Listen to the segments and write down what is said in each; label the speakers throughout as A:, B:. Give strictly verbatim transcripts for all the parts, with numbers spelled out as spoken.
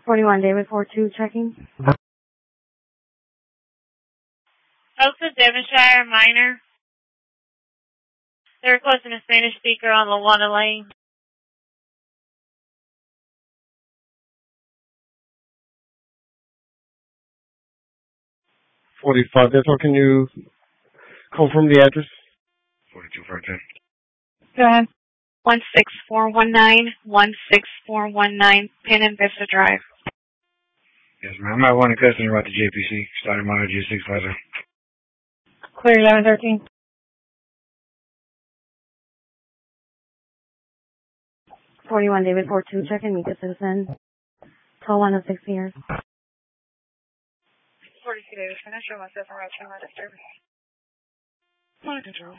A: forty-one David four two checking.
B: Oakland, Devonshire, Minor. They're requesting a Spanish speaker on Luana Lane.
C: forty-five, that's all. Can you confirm the address?
D: forty-two five ten.
B: Go ahead. one six four one nine, one six four one nine, Penn and Vista Drive.
D: Yes, ma'am. I want a customer about the J P C, starting model G six five zero.
B: Clear eleven thirteen.
A: forty-one David four two checking. Meet the citizen. twelve one oh six years.
B: forty-two David, can I show myself around to my disturbance? Point control.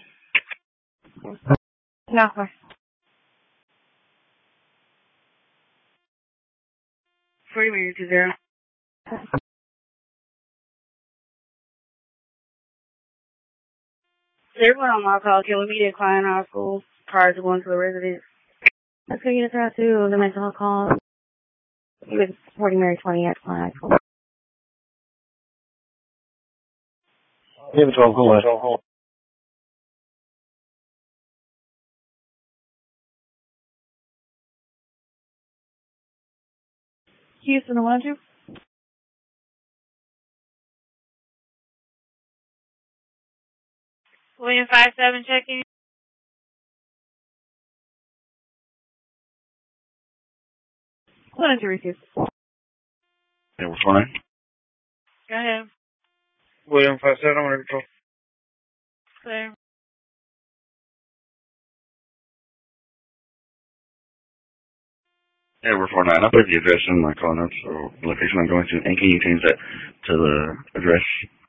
B: No, sir. forty minutes to zero. Everyone on my call, can we meet at Klein High School prior to going to the residence?
A: Let's go get us out to the mental health call. He was forty Mary twenty at Klein High School.
C: David twelve, go ahead.
B: Houston, one two. William five seven checking. One two receive.
D: Yeah, what's going on?
B: Go ahead.
D: William five seven, I'm ready to control.
B: Clear.
D: Yeah, we're four nine. I'll put the address in my call notes, so the location I'm going to, and can you change that to the address